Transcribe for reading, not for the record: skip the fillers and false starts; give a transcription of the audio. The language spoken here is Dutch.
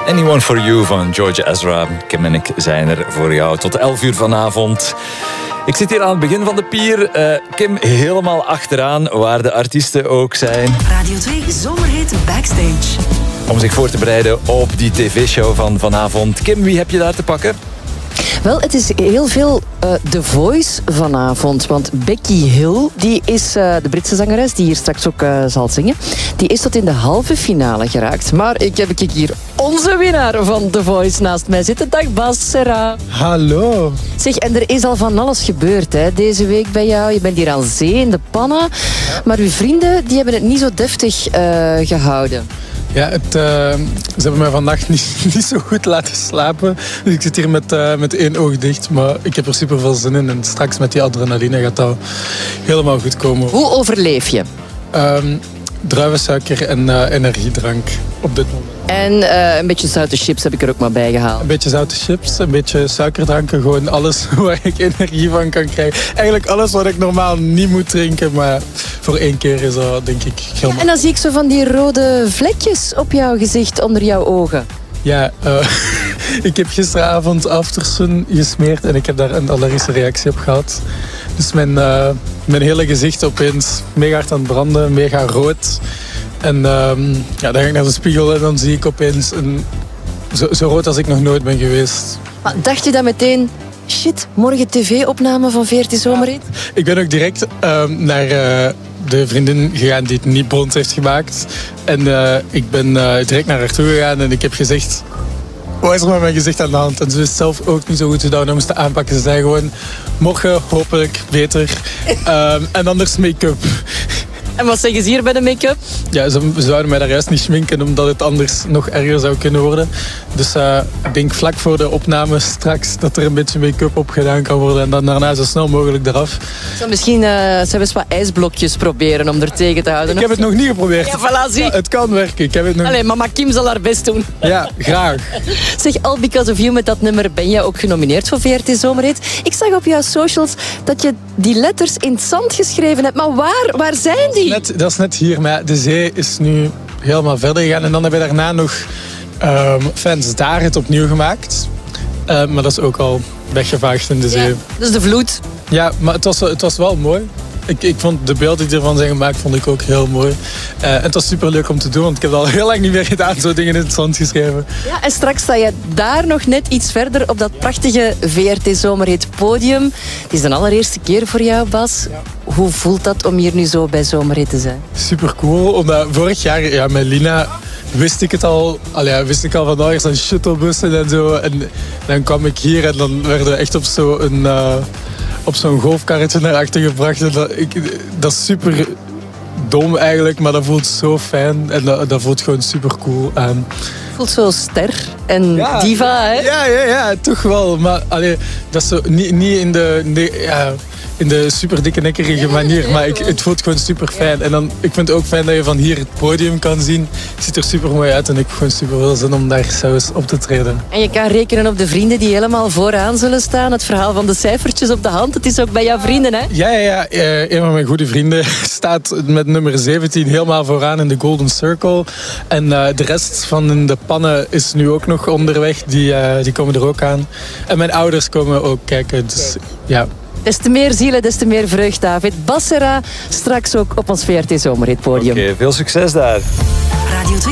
Anyone for You van George Ezra. Kim en ik zijn er voor jou tot 11 uur vanavond. Ik zit hier aan het begin van de pier. Kim helemaal achteraan, waar de artiesten ook zijn. Radio 2 Zomerhit Backstage. Om zich voor te bereiden op die tv-show van vanavond. Kim, wie heb je daar te pakken? Wel, het is heel veel The Voice vanavond. Want Becky Hill, die is de Britse zangeres die hier straks ook zal zingen. Die is tot in de halve finale geraakt. Maar ik heb hier onze winnaar van The Voice naast mij zitten. Dag Bas Serra. Hallo. Zeg, en er is al van alles gebeurd hè, deze week bij jou. Je bent hier aan zee in de pannen. Maar uw vrienden die hebben het niet zo deftig gehouden. Ja, ze hebben mij vandaag niet zo goed laten slapen. Dus ik zit hier met één oog dicht. Maar ik heb er super veel zin in. En straks met die adrenaline gaat dat helemaal goed komen. Hoe overleef je? Druivensuiker en energiedrank op dit moment. En een beetje zoute chips heb ik er ook maar bij gehaald. Een beetje zoute chips, een beetje suikerdranken. Gewoon alles waar ik energie van kan krijgen. Eigenlijk alles wat ik normaal niet moet drinken. Maar voor één keer is dat denk ik heel En dan zie ik zo van die rode vlekjes op jouw gezicht onder jouw ogen. Ja, ik heb gisteravond Aftersun gesmeerd en ik heb daar een allergische reactie op gehad. Dus mijn hele gezicht opeens mega hard aan het branden, mega rood. En dan ga ik naar de spiegel en dan zie ik opeens zo rood als ik nog nooit ben geweest. Maar dacht je dan meteen, shit, morgen tv-opname van VRT Zomerhit? Ik ben ook direct naar de vriendin gegaan die het niet blond heeft gemaakt. En ik ben direct naar haar toe gegaan en ik heb gezegd, wat is er met mijn gezicht aan de hand? En ze wist zelf ook niet zo goed hoe dat we moesten aanpakken. Ze zei gewoon, morgen hopelijk beter. En anders make-up. En wat zeggen ze hier bij de make-up? Ja, ze zouden mij daar juist niet schminken, omdat het anders nog erger zou kunnen worden. Dus ik denk vlak voor de opname straks dat er een beetje make-up op gedaan kan worden. En dan daarna zo snel mogelijk eraf. Zou misschien zelfs wat ijsblokjes proberen om er tegen te houden? Ik heb het nog niet geprobeerd. Ja, voilà, zie. Ja, het kan werken. Ik heb het nog... Allee, mama Kim zal haar best doen. Ja, graag. Zeg, All Because of You, met dat nummer ben je ook genomineerd voor VRT Zomerhit. Ik zag op jouw socials dat je die letters in het zand geschreven hebt. Maar waar zijn die? Dat is net hier, maar de zee is nu helemaal verder gegaan. En dan hebben we daarna nog Fans daar het opnieuw gemaakt. Maar dat is ook al weggevaagd in de zee. Ja, dat is de vloed. Ja, maar het was wel mooi. Ik vond de beelden die ervan zijn gemaakt, vond ik ook heel mooi. En het was superleuk om te doen, want ik heb het al heel lang niet meer gedaan, zo dingen in het zand geschreven. Ja, en straks sta je daar nog net iets verder op dat prachtige VRT Zomerhit podium. Het is de allereerste keer voor jou, Bas. Ja. Hoe voelt dat om hier nu zo bij Zomerhit te zijn? Super cool, omdat vorig jaar met Lina wist ik al van er zijn shuttlebussen en zo. En dan kwam ik hier en dan werden we echt op zo'n golfkarretje naar achter gebracht. En dat is super dom eigenlijk, maar dat voelt zo fijn. En dat voelt gewoon super cool aan. Het voelt zo ster en diva, hè? Ja, toch wel. Maar dat is zo niet in de super dikke nekkerige manier. Maar het voelt gewoon super fijn. En dan, ik vind het ook fijn dat je van hier het podium kan zien. Het ziet er super mooi uit en ik heb gewoon super veel zin om daar zelfs op te treden. En je kan rekenen op de vrienden die helemaal vooraan zullen staan. Het verhaal van de cijfertjes op de hand. Het is ook bij jouw vrienden, hè? Ja. Een van mijn goede vrienden staat met nummer 17 helemaal vooraan in de Golden Circle. En de rest van de pannen is nu ook nog onderweg. Die komen er ook aan. En mijn ouders komen ook kijken. Dus ja. Des te meer zielen, des te meer vreugd, David. Bas Serra, straks ook op ons VRT Zomerhit podium. Oké, veel succes daar. Radio 2.